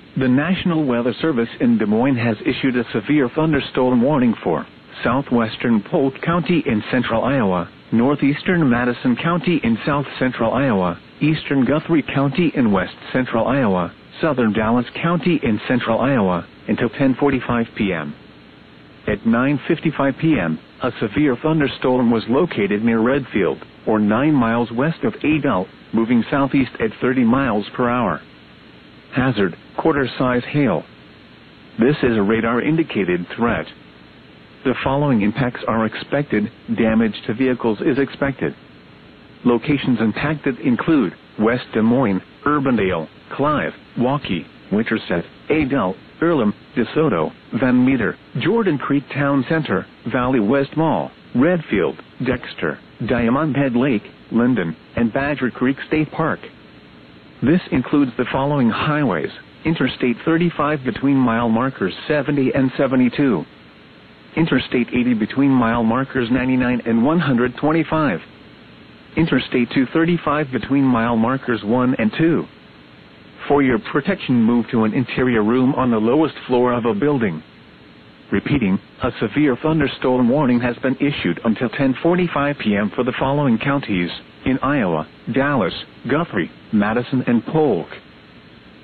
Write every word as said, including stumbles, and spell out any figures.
The National Weather Service in Des Moines has issued a severe thunderstorm warning for southwestern Polk County in central Iowa, northeastern Madison County in south-central Iowa, eastern Guthrie County in west-central Iowa, southern Dallas County in central Iowa, until ten forty-five p m At nine fifty-five p m, a severe thunderstorm was located near Redfield, or nine miles west of Adel, moving southeast at thirty miles per hour. Hazard, quarter-size hail. This is a radar-indicated threat. The following impacts are expected. Damage to vehicles is expected. Locations impacted include West Des Moines, Urbandale, Clive, Waukee, Winterset, Adel, Earlham, DeSoto, Van Meter, Jordan Creek Town Center, Valley West Mall, Redfield, Dexter, Diamond Head Lake, Linden, and Badger Creek State Park. This includes the following highways: Interstate thirty-five between mile markers seventy and seventy-two. Interstate eighty between mile markers ninety-nine and one hundred twenty-five. Interstate two thirty-five between mile markers one and two. For your protection, move to an interior room on the lowest floor of a building. Repeating, a severe thunderstorm warning has been issued until ten forty-five p m for the following counties in Iowa: Dallas, Guthrie, Madison, and Polk.